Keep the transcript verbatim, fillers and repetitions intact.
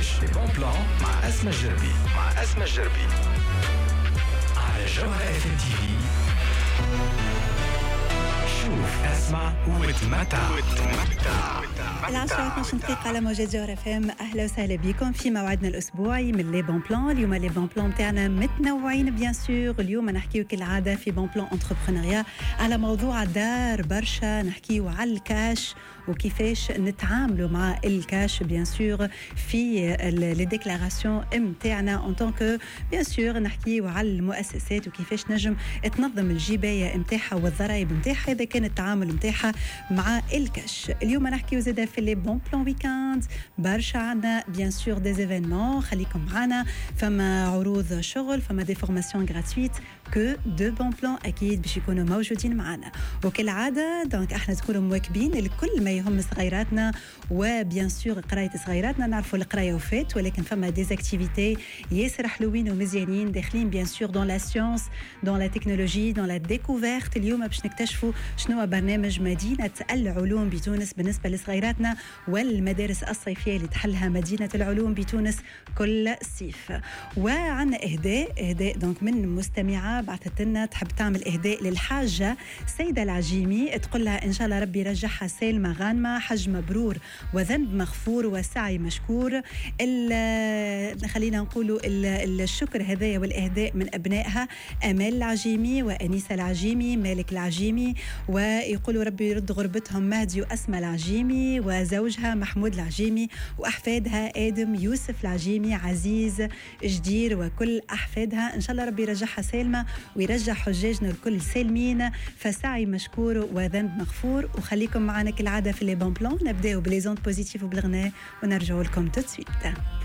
كيفاش بون بلان مع أسماء الجربي مع أسماء الجربي على جوهرة اف ام تي في. شوف اسمع وتمتع وتمتع. العشرة اثنعش دقيقة على موجة جوهرة اف ام. أهلا وسهلا بكم في موعدنا الأسبوعي من لي بون بلان. اليوم لي بون بلان تاعنا متنوعين بيان سور. اليوم نحكيو كالعادة في بون بلان انتربرونيا على موضوع دار برشا، نحكيو على الكاش وكيفاش نتعاملوا مع الكاش بيان سور في لي ديكلاراسيون نتاعنا ان طونك بيان سور. نحكيو على المؤسسات وكيفاش نجم تنظم الجباية نتاعها والضرائب نتاعها إذا كان التعامل نتاعها مع الكاش. اليوم نحكيو زاده في لي بون بلان ويكاند برشا، عندنا بيان سور دي ايفينمون. خليكم معنا، فما عروض شغل، فما دي فورماسيون غراتويت كو دو بون بلان اكيد باش يكونوا موجودين معنا. وكالعاده دونك احنا تكونوا مواكبين الكل ما يهم صغيراتنا، وبيان سور قرايه صغيراتنا. نعرفوا القرايه وفات، ولكن فما دي اكتيفيتي ياسر حلوين ومزيانين داخلين بيان سور دون لا سيونس، دون لا تكنولوجي، دون لا ديكوفيرت. اليوم باش نكتشفوا شنو برنامج مدينه العلوم بتونس بالنسبه لصغيراتنا والمدارس الصيفيه اللي تحلها مدينه العلوم بتونس كل صيف. وعندنا اهداء اهداء دونك من مستمعه بعثت لنا تحب تعمل اهداء للحاجه سيده العجيمي، تقول لها ان شاء الله ربي يرجعها سالمه غانمه، حج مبرور وذنب مغفور وسعي مشكور. خلينا نقولوا الشكر هذايا والاهداء من ابنائها امال العجيمي وانيسه العجيمي مالك العجيمي، ويقولوا ربي يرد غربتهم مهدي واسمى العجيمي وزوجها محمود العجيمي واحفادها ادم يوسف العجيمي عزيز جدير وكل احفادها. ان شاء الله ربي يرجعها سالمه ويرجع حجاجنا الكل سالمين، فسعي مشكور وذنب مغفور. وخليكم معنا كالعاده في لي بون بلان. نبداو بلي زوند بوزيتيف وبالغناء ونرجعوا لكم تو سويت.